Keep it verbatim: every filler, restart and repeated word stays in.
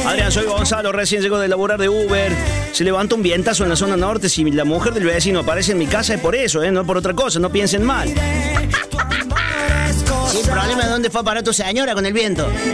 Adrián, soy Gonzalo, recién llego de laburar de Uber. Se levanta un vientazo en la zona norte. Si la mujer del vecino aparece en mi casa es por eso, ¿eh? No por otra cosa, no piensen mal. Sí, el problema es dónde fue a parar tu señora con el viento.